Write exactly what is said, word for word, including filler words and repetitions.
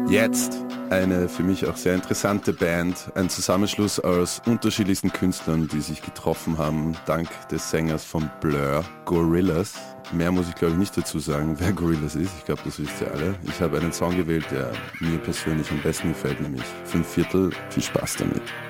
Jetzt eine für mich auch sehr interessante Band, ein Zusammenschluss aus unterschiedlichsten Künstlern, die sich getroffen haben, dank des Sängers von Blur, Gorillaz. Mehr muss ich glaube ich nicht dazu sagen, wer Gorillaz ist, ich glaube das wisst ihr alle. Ich habe einen Song gewählt, der mir persönlich am besten gefällt, nämlich Fünf Viertel. Viel Spaß damit.